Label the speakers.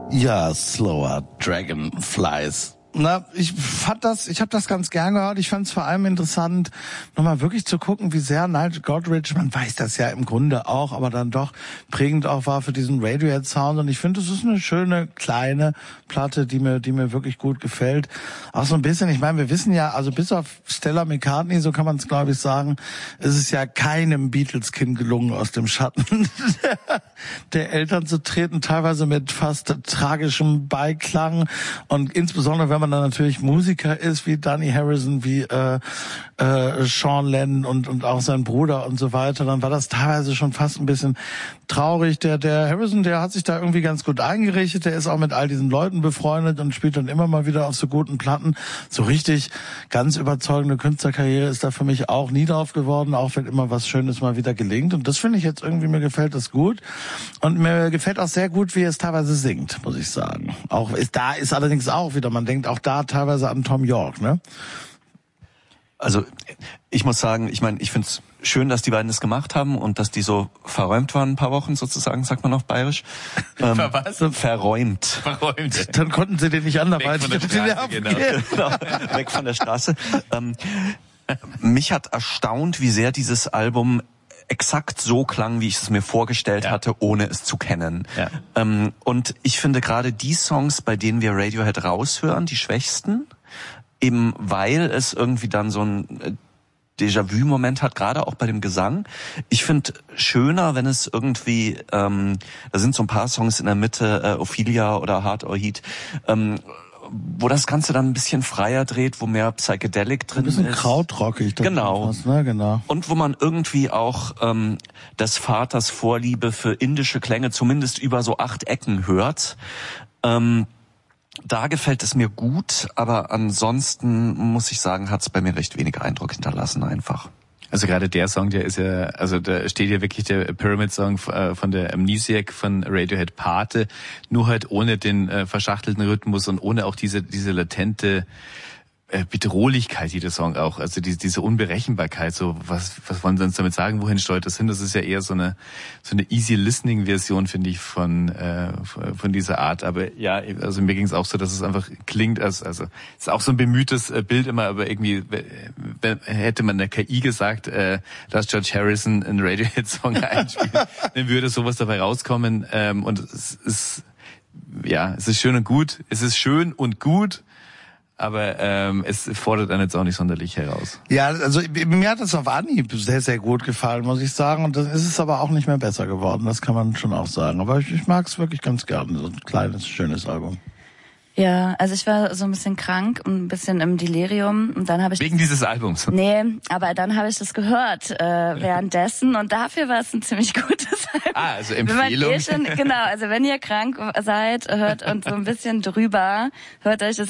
Speaker 1: Ja, Slower Dragonflies. Na, ich habe das ganz gern gehört. Ich fand es vor allem interessant, nochmal wirklich zu gucken, wie sehr Nigel Godrich, man weiß das ja im Grunde auch, aber dann doch prägend auch war für diesen Radiohead-Sound. Und ich finde, es ist eine schöne, kleine Platte, die mir wirklich gut gefällt. Auch so ein bisschen, ich meine, wir wissen ja, also bis auf Stella McCartney, so kann man es glaube ich sagen, ist es ja keinem Beatles-Kind gelungen, aus dem Schatten der Eltern zu treten, teilweise mit fast tragischem Beiklang. Und insbesondere, wenn man dann natürlich Musiker ist, wie Danny Harrison, wie Sean Lennon und auch sein Bruder und so weiter, dann war das teilweise schon fast ein bisschen traurig. Der Harrison, der hat sich da irgendwie ganz gut eingerichtet, der ist auch mit all diesen Leuten befreundet und spielt dann immer mal wieder auf so guten Platten. So richtig ganz überzeugende Künstlerkarriere ist da für mich auch nie drauf geworden, auch wenn immer was Schönes mal wieder gelingt. Und das finde ich jetzt irgendwie, mir gefällt das gut. Und mir gefällt auch sehr gut, wie er es teilweise singt, muss ich sagen. Da ist allerdings auch wieder, man denkt auch da teilweise an Tom York, ne?
Speaker 2: Also ich muss sagen, ich meine, ich finde es schön, dass die beiden das gemacht haben und dass die so verräumt waren ein paar Wochen sozusagen, sagt man auf Bayerisch. Verräumt.
Speaker 1: Dann konnten sie den nicht anderweitig
Speaker 2: auf die Nerven gehen. Genau. Weg von der Straße. Mich hat erstaunt, wie sehr dieses Album exakt so klang, wie ich es mir vorgestellt hatte, ohne es zu kennen. Ja. Und ich finde gerade die Songs, bei denen wir Radiohead raushören, die schwächsten, eben weil es irgendwie dann so ein Déjà-vu-Moment hat, gerade auch bei dem Gesang. Ich finde schöner, wenn es irgendwie, da sind so ein paar Songs in der Mitte, Ophelia oder Hard or Heat, wo das Ganze dann ein bisschen freier dreht, wo mehr Psychedelic drin ist.
Speaker 1: Ein bisschen krautrockig.
Speaker 2: Genau.
Speaker 1: Was, ne? Genau.
Speaker 2: Und wo man irgendwie auch des Vaters Vorliebe für indische Klänge zumindest über so 8 Ecken hört. Da gefällt es mir gut, aber ansonsten muss ich sagen, hat es bei mir recht wenig Eindruck hinterlassen einfach.
Speaker 3: Also gerade der Song, der ist ja, also da steht ja wirklich der Pyramid-Song von der Amnesiac von Radiohead Pate, nur halt ohne den verschachtelten Rhythmus und ohne auch diese latente Bedrohlichkeit, die der Song auch, also diese Unberechenbarkeit, so was wollen sie uns damit sagen, wohin steuert das hin? Das ist ja eher so eine easy listening Version, finde ich, von dieser Art. Aber ja, also mir ging es auch so, dass es einfach klingt, also es ist auch so ein bemühtes Bild immer, aber irgendwie hätte man der KI gesagt, lass George Harrison einen Radiohead-Song einspielen, dann würde sowas dabei rauskommen. Und es ist schön und gut. Es ist schön und gut. Aber es fordert einen jetzt auch nicht sonderlich heraus.
Speaker 1: Ja, also mir hat es auf Anhieb sehr, sehr gut gefallen, muss ich sagen. Und dann ist es aber auch nicht mehr besser geworden, das kann man schon auch sagen. Aber ich mag es wirklich ganz gerne, so ein kleines, schönes Album.
Speaker 4: Ja, also ich war so ein bisschen krank und ein bisschen im Delirium und dann habe ich
Speaker 3: wegen dieses Albums.
Speaker 4: Nee, aber dann habe ich das gehört währenddessen und dafür war es ein ziemlich gutes Album.
Speaker 3: Also Empfehlung.
Speaker 4: Genau, also wenn ihr krank seid, hört und so ein bisschen drüber, hört euch das